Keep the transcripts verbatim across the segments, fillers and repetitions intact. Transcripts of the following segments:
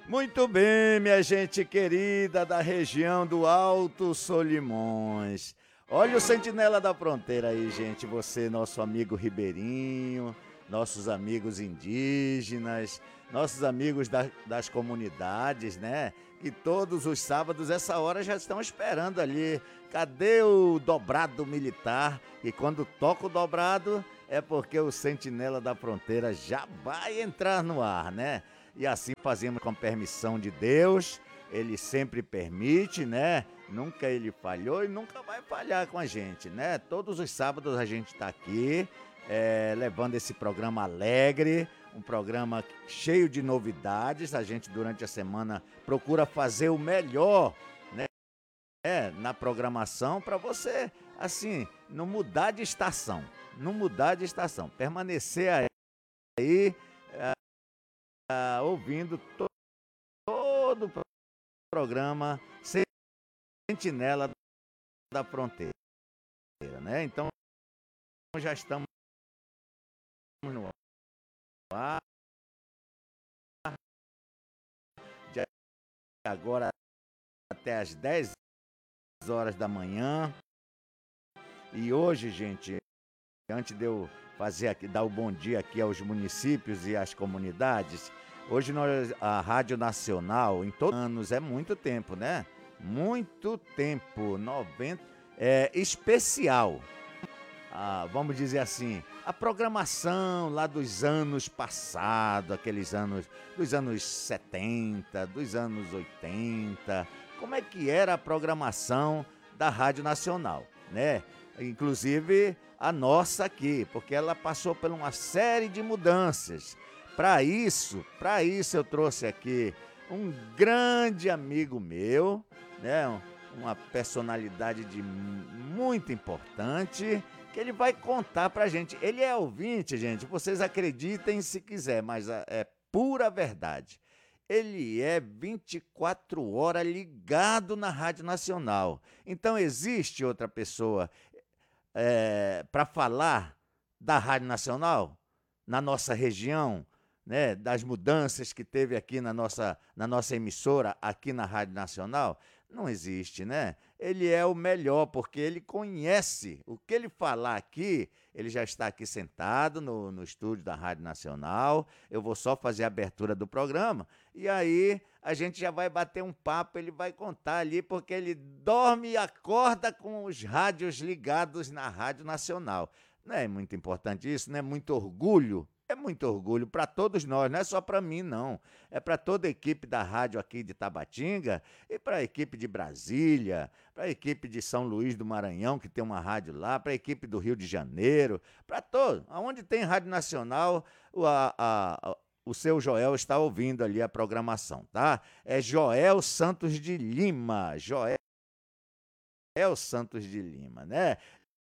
Muito bem, minha gente querida da região do Alto Solimões. Olha o Sentinela da Fronteira aí, gente. Você, nosso amigo ribeirinho, nossos amigos indígenas, nossos amigos da- das comunidades, né? Que todos os sábados, essa hora, já estão esperando ali. Cadê o dobrado militar? E quando toca o dobrado, é porque o Sentinela da Fronteira já vai entrar no ar, né? E assim fazemos com permissão de Deus. Ele sempre permite, né? Nunca ele falhou e nunca vai falhar com a gente, né? Todos os sábados a gente está aqui, eh, levando esse programa alegre, um programa cheio de novidades. A gente, durante a semana, procura fazer o melhor, né? É, na programação para você, assim, não mudar de estação. Não mudar de estação. Permanecer aí, ah, ouvindo to- todo o programa Sentinela da Fronteira, né? Então já estamos no ar, de agora até às dez horas da manhã. E hoje, gente, antes de eu fazer aqui, dar o bom dia aqui aos municípios e às comunidades, hoje nós, a Rádio Nacional, em todos os anos, é muito tempo, né? Muito tempo, noventa, é especial. Ah, vamos dizer assim, a programação lá dos anos passados, aqueles anos, dos anos setenta, dos anos oitenta, como é que era a programação da Rádio Nacional, né? Inclusive a nossa aqui, porque ela passou por uma série de mudanças. Para isso, para isso eu trouxe aqui um grande amigo meu, né? Uma personalidade de muito importante, que ele vai contar pra gente. Ele é ouvinte, gente, vocês acreditem se quiser, mas a- é pura verdade. Ele é vinte e quatro horas ligado na Rádio Nacional. Então existe outra pessoa para falar da Rádio Nacional, na nossa região, né, das mudanças que teve aqui na nossa, na nossa emissora, aqui na Rádio Nacional, não existe, né? Ele é o melhor, porque ele conhece o que ele falar aqui. Ele já está aqui sentado no, no estúdio da Rádio Nacional. Eu vou só fazer a abertura do programa. E aí a gente já vai bater um papo. Ele vai contar ali, porque ele dorme e acorda com os rádios ligados na Rádio Nacional. Não é muito importante isso, não é muito orgulho? É muito orgulho para todos nós, não é só para mim, não. É para toda a equipe da rádio aqui de Tabatinga e para a equipe de Brasília, para a equipe de São Luís do Maranhão, que tem uma rádio lá, para a equipe do Rio de Janeiro, para todos. Aonde tem Rádio Nacional, o, a, a, a- o seu Joel está ouvindo ali a programação, tá? É Joel Santos de Lima, Joel Santos de Lima, né?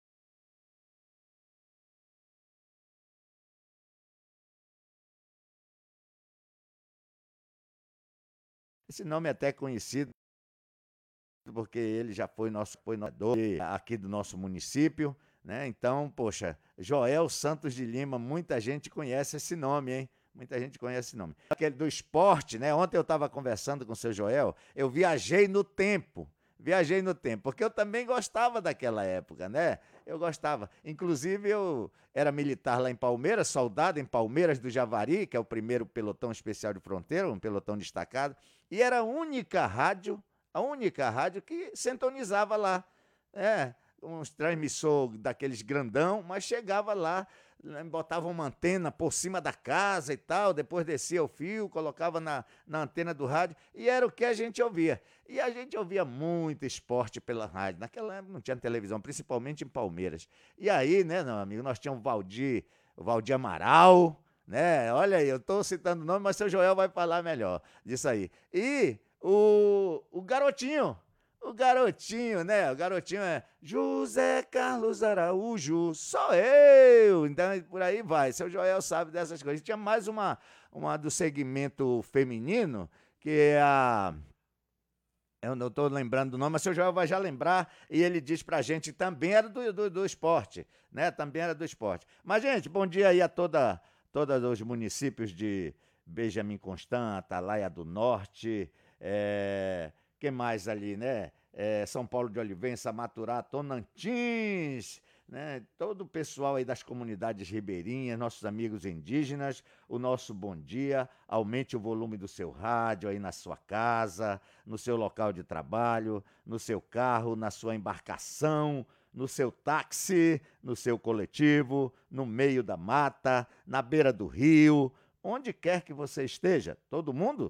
Esse nome é até conhecido, porque ele já foi nosso apoiador aqui do nosso município, né? Então, poxa, Joel Santos de Lima, muita gente conhece esse nome, hein? Muita gente conhece esse nome. Aquele do esporte, né? Ontem eu estava conversando com o seu Joel, eu viajei no tempo. Viajei no tempo, porque eu também gostava daquela época, né? Eu gostava. Inclusive, eu era militar lá em Palmeiras, soldado em Palmeiras do Javari, que é o primeiro pelotão especial de fronteira, um pelotão destacado, e era a única rádio a única rádio que sintonizava lá. É, uns transmissor daqueles grandão, mas chegava lá, né, botava uma antena por cima da casa e tal, depois descia o fio, colocava na, na antena do rádio, e era o que a gente ouvia. E a gente ouvia muito esporte pela rádio. Naquela época não tinha televisão, principalmente em Palmeiras. E aí, né, meu amigo, nós tínhamos o Valdir, o Valdir Amaral, né? Olha aí, eu estou citando o nome, mas seu Joel vai falar melhor disso aí. E o, o garotinho, o garotinho, né? O garotinho é José Carlos Araújo, sou eu. Então, por aí vai. Seu Joel sabe dessas coisas. Tinha mais uma, uma do segmento feminino, que é a. Eu não estou lembrando do nome, mas o seu Joel vai já lembrar, e ele diz pra gente que também era do, do, do esporte, né? Também era do esporte. Mas, gente, bom dia aí a toda, todos os municípios de, Benjamin Constant, Atalaia do Norte, é, que mais ali, né? É, São Paulo de Olivença, Maturá, Tonantins, né? Todo o pessoal aí das comunidades ribeirinhas, nossos amigos indígenas, o nosso bom dia. Aumente o volume do seu rádio aí na sua casa, no seu local de trabalho, no seu carro, na sua embarcação, no seu táxi, no seu coletivo, no meio da mata, na beira do rio, onde quer que você esteja. Todo mundo